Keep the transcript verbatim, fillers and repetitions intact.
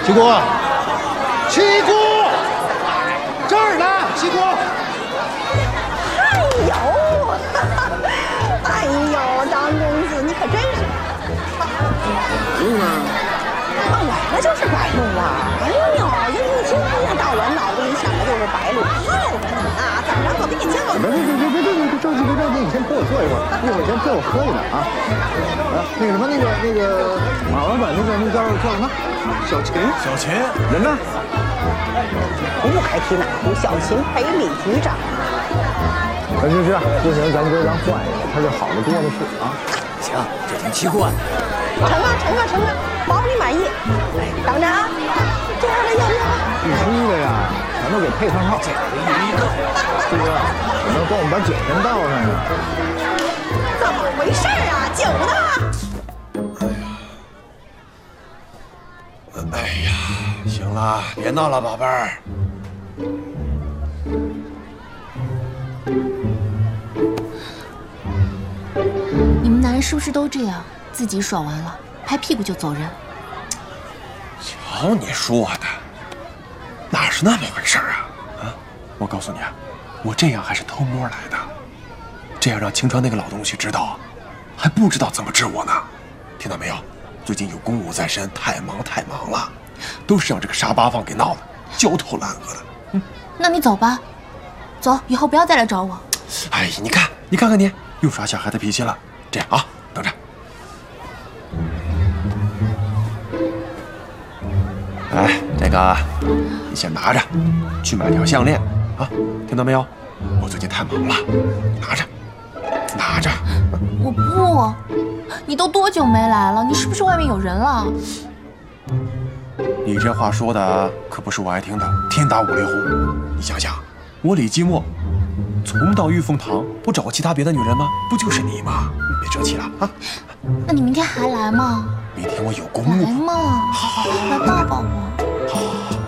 七姑，七姑，这儿呢，七姑。 哎呦，哎呦，张公子，你可真是。 嗯啊， 那来了就是白鹿啊！哎呦，这一天呀到晚脑子里想的就是白鹿，好着你啊！怎么着？我给你叫。 别别别别别别别着急别着急，你先陪我坐一会儿，一会儿先陪我喝一点啊。啊，那个什么，那个那个马老板，那个那叫叫什么？小秦。 小秦， 人呢？ 不该提哪壶，小秦陪李局长。 行行行，不行，咱哥咱换一个，他这好的多的是啊。 行，这挺奇怪。 成啊成啊成啊，保你满意。等着啊，这样的要不要？ 必须的呀，咱都给配上号。这一个，是不是？怎么帮我们把酒先倒上呀？ 怎么回事啊？酒呢？ 哎呀，行了，别闹了，宝贝儿。 你们男人是不是都这样？自己爽完了，拍屁股就走人？ 瞧你说的，哪是那么回事啊？啊，我告诉你啊，我这样还是偷摸来的，这样让青川那个老东西知道，还不知道怎么治我呢。听到没有？最近有公务在身，太忙太忙了，都是让这个沙八放给闹的，焦头烂额的。嗯， 那你走吧，走，以后不要再来找我。 哎呀，你看，你看看你，又耍小孩的脾气了。这样啊，等着。哎，这个你先拿着，去买条项链啊，听到没有？我最近太忙了，拿着，拿着。 我不，你都多久没来了？你是不是外面有人了？ 你这话说的可不是我爱听的，天打五雷轰。你想想，我李继墨从到玉凤堂，不找过其他别的女人吗？不就是你吗？别生气了啊！ 那你明天还来吗？ 明天我有公来务。 嘛，来抱抱我。 好。